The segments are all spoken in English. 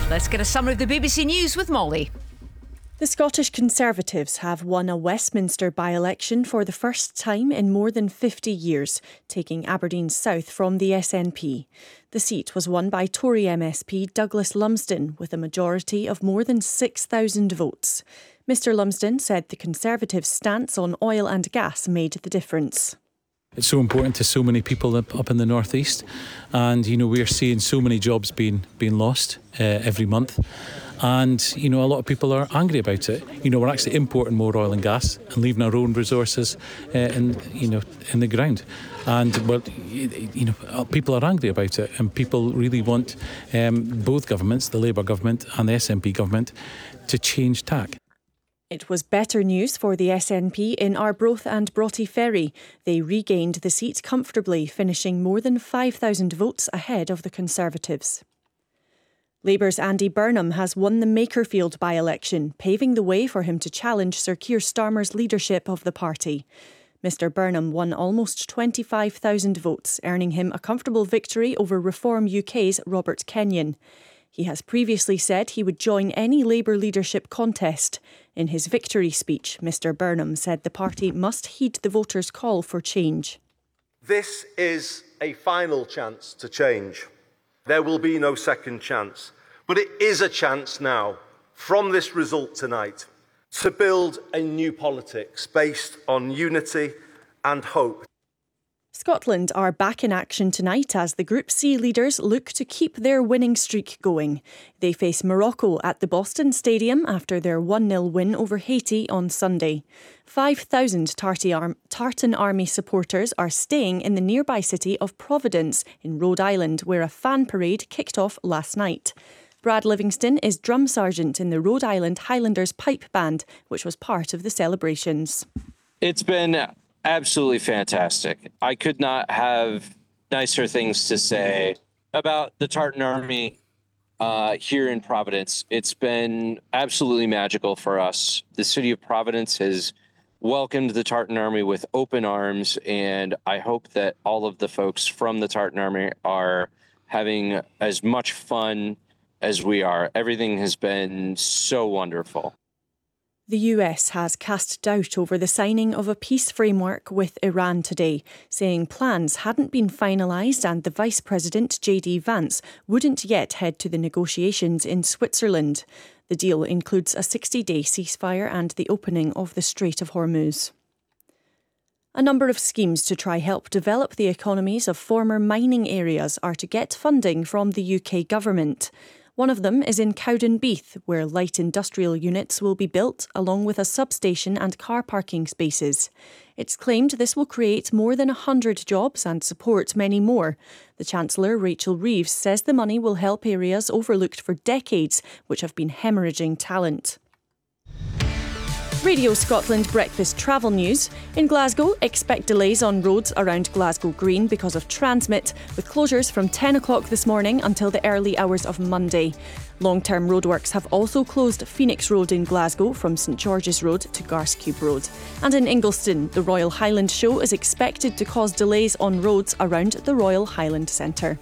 Let's get a summary of the BBC News with Molly. The Scottish Conservatives have won a Westminster by-election for the first time in more than 50 years, taking Aberdeen South from the SNP. The seat was won by Tory MSP Douglas Lumsden with a majority of more than 6,000 votes. Mr Lumsden said the Conservatives' stance on oil and gas made the difference. It's so important to so many people up in the northeast, and we're seeing so many jobs being lost every month, and a lot of people are angry about it. We're actually importing more oil and gas and leaving our own resources in the ground, and people are angry about it, and people really want both governments, the Labour government and the SNP government, to change tack. It was better news for the SNP in Arbroath and Broughty Ferry. They regained the seat comfortably, finishing more than 5,000 votes ahead of the Conservatives. Labour's Andy Burnham has won the Makerfield by-election, paving the way for him to challenge Sir Keir Starmer's leadership of the party. Mr Burnham won almost 25,000 votes, earning him a comfortable victory over Reform UK's Robert Kenyon. He has previously said he would join any Labour leadership contest. In his victory speech, Mr Burnham said the party must heed the voters' call for change. This is a final chance to change. There will be no second chance. But it is a chance now, from this result tonight, to build a new politics based on unity and hope. Scotland are back in action tonight as the Group C leaders look to keep their winning streak going. They face Morocco at the Boston Stadium after their 1-0 win over Haiti on Sunday. 5,000 Tartan Army supporters are staying in the nearby city of Providence in Rhode Island, where a fan parade kicked off last night. Brad Livingston is drum sergeant in the Rhode Island Highlanders Pipe Band, which was part of the celebrations. It's been absolutely fantastic. I could not have nicer things to say about the Tartan Army here in Providence. It's been absolutely magical for us. The city of Providence has welcomed the Tartan Army with open arms, and I hope that all of the folks from the Tartan Army are having as much fun as we are. Everything has been so wonderful. The US has cast doubt over the signing of a peace framework with Iran today, saying plans hadn't been finalised and the Vice President, JD Vance, wouldn't yet head to the negotiations in Switzerland. The deal includes a 60-day ceasefire and the opening of the Strait of Hormuz. A number of schemes to try help develop the economies of former mining areas are to get funding from the UK government. One of them is in Cowdenbeath, where light industrial units will be built along with a substation and car parking spaces. It's claimed this will create more than 100 jobs and support many more. The Chancellor, Rachel Reeves, says the money will help areas overlooked for decades, which have been hemorrhaging talent. Radio Scotland Breakfast Travel News. In Glasgow, expect delays on roads around Glasgow Green because of Transmit, with closures from 10 o'clock this morning until the early hours of Monday. Long-term roadworks have also closed Phoenix Road in Glasgow from St George's Road to Garscube Road. And in Ingliston, the Royal Highland Show is expected to cause delays on roads around the Royal Highland Centre.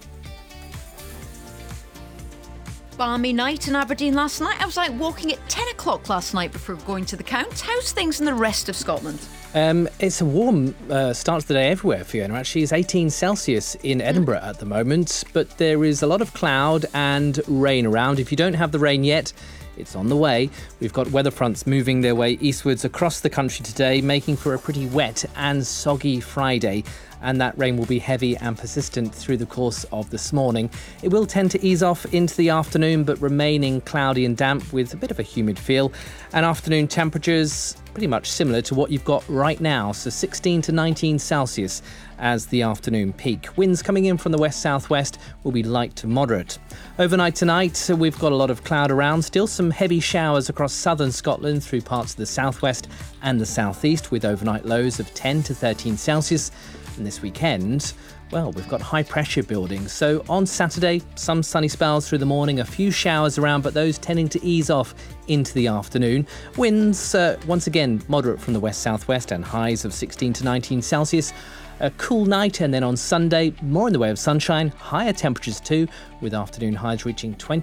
Balmy night in Aberdeen last night. I was walking at 10 o'clock last night before going to the count. How's things in the rest of Scotland? It's a warm start to the day everywhere, Fiona. Actually, it's 18 Celsius in Edinburgh at the moment, but there is a lot of cloud and rain around. If you don't have the rain yet, it's on the way. We've got weather fronts moving their way eastwards across the country today, making for a pretty wet and soggy Friday. And that rain will be heavy and persistent through the course of this morning. It will tend to ease off into the afternoon, but remaining cloudy and damp with a bit of a humid feel. And afternoon temperatures pretty much similar to what you've got right now, so 16 to 19 Celsius as the afternoon peak. Winds coming in from the west-southwest will be light to moderate. Overnight tonight, we've got a lot of cloud around. Still some heavy showers across southern Scotland through parts of the southwest and the southeast, with overnight lows of 10 to 13 Celsius. And this weekend, well, we've got high pressure building. So on Saturday, some sunny spells through the morning, a few showers around, but those tending to ease off into the afternoon. Winds, once again, moderate from the west-southwest and highs of 16 to 19 Celsius. A cool night, and then on Sunday, more in the way of sunshine, higher temperatures too, with afternoon highs reaching 20